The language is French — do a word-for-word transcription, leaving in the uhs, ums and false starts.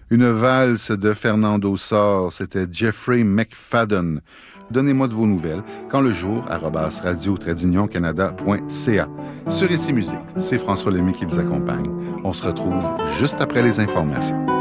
Une valse de Fernando Sor, c'était Jeffrey McFadden. Donnez-moi de vos nouvelles quand le jour, arobase radio trait canada point c a. Sur Ici Musique, c'est François Lemay qui vous accompagne. On se retrouve juste après les informations.